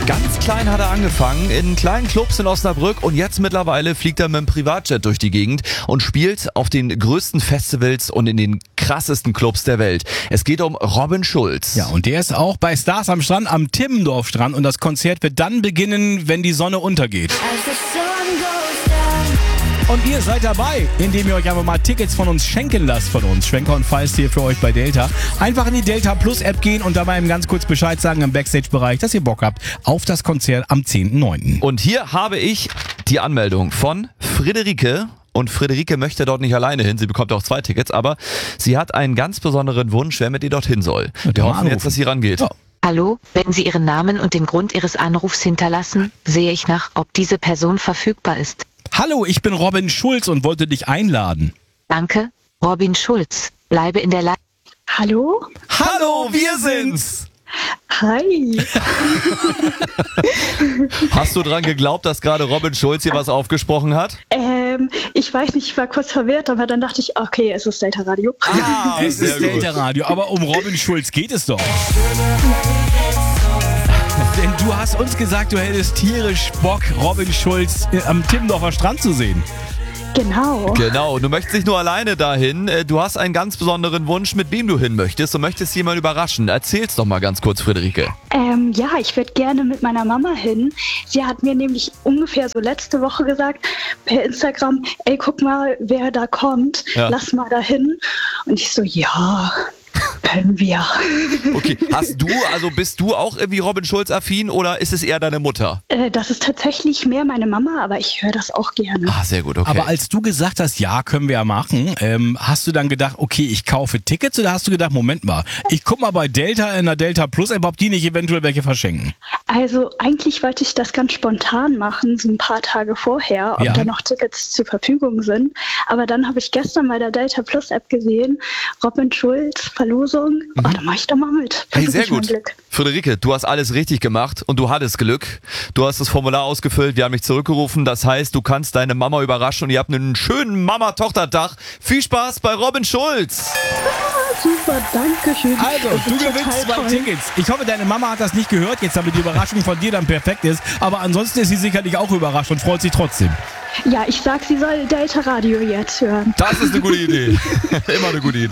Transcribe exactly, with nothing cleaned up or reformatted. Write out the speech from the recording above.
Ganz klein hat er angefangen, in kleinen Clubs in Osnabrück, und jetzt mittlerweile fliegt er mit dem Privatjet durch die Gegend und spielt auf den größten Festivals und in den krassesten Clubs der Welt. Es geht um Robin Schulz. Ja, und der ist auch bei Stars am Strand am Timmendorf-Strand, und das Konzert wird dann beginnen, wenn die Sonne untergeht. Und ihr seid dabei, indem ihr euch einfach mal Tickets von uns schenken lasst von uns. Schwenker und Feist hier für euch bei Delta. Einfach in die Delta Plus App gehen und dabei eben ganz kurz Bescheid sagen im Backstage-Bereich, dass ihr Bock habt auf das Konzert am zehnten neunten Und hier habe ich die Anmeldung von Friederike. Und Friederike möchte dort nicht alleine hin, sie bekommt auch zwei Tickets, aber sie hat einen ganz besonderen Wunsch, wer mit ihr dorthin soll. Wir hoffen jetzt, dass sie rangeht. Ja. Hallo, wenn Sie Ihren Namen und den Grund Ihres Anrufs hinterlassen, sehe ich nach, ob diese Person verfügbar ist. Hallo, ich bin Robin Schulz und wollte dich einladen. Danke, Robin Schulz. Bleibe in der Leitung. Hallo? Hallo, wir sind's! Hi. Hast du dran geglaubt, dass gerade Robin Schulz hier was aufgesprochen hat? Ähm, ich weiß nicht, ich war kurz verwirrt, aber dann dachte ich, okay, es ist Delta Radio. Ah, Es ist sehr gut. Delta Radio, aber um Robin Schulz geht es doch. Denn du hast uns gesagt, du hättest tierisch Bock, Robin Schulz äh, am Timmendorfer Strand zu sehen. Genau. Genau, du möchtest nicht nur alleine dahin, du hast einen ganz besonderen Wunsch, mit wem du hin möchtest und möchtest jemanden überraschen. Erzähl's doch mal ganz kurz, Friederike. Ähm, ja, ich würde gerne mit meiner Mama hin. Sie hat mir nämlich ungefähr so letzte Woche gesagt, per Instagram, ey, guck mal, wer da kommt, Ja. lass mal da hin. Und ich so, ja, können wir. Okay, hast du, also bist du auch irgendwie Robin Schulz affin oder ist es eher deine Mutter? Äh, das ist tatsächlich mehr meine Mama, aber ich höre das auch gerne. Ah, sehr gut, okay. Aber als du gesagt hast, ja, können wir ja machen, ähm, hast du dann gedacht, okay, ich kaufe Tickets, oder hast du gedacht, Moment mal, ich guck mal bei Delta in der Delta Plus App, ob die nicht eventuell welche verschenken? Also eigentlich wollte ich das ganz spontan machen, so ein paar Tage vorher, ob Ja. da noch Tickets zur Verfügung sind. Aber dann habe ich gestern bei der Delta Plus App gesehen, Robin Schulz, Verlosung. Oh, da mache ich doch mal mit. Hey, Versuch sehr ich mein gut. Glück. Friederike, du hast alles richtig gemacht und du hattest Glück. Du hast das Formular ausgefüllt, wir haben dich zurückgerufen. Das heißt, du kannst deine Mama überraschen und ihr habt einen schönen Mama-Tochter-Tag. Viel Spaß bei Robin Schulz! Super, danke schön. Also, Das du ist gewinnst total zwei toll. Tickets. Ich hoffe, deine Mama hat das nicht gehört, jetzt damit die Überraschung von dir dann perfekt ist. Aber ansonsten ist sie sicherlich auch überrascht und freut sich trotzdem. Ja, ich sag, sie soll Delta Radio jetzt hören. Das ist eine gute Idee. Immer eine gute Idee.